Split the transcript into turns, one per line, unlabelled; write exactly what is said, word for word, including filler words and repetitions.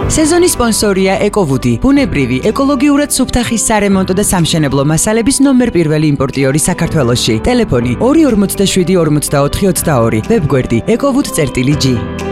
სეზონის სპონსორია ეკოვუდი, ბუნებრივი, ეკოლოგიურად სუფთა ხის სარემონტო და სამშენებლო მასალების ნომერ პირველი იმპორტიორი საქართველოში. ტელეფონი ორი ორმოცდაშვიდი ორმოცდაოთხი ოცდაორი, ვებგვერდი ეკოვუდ წერტილი ჯი.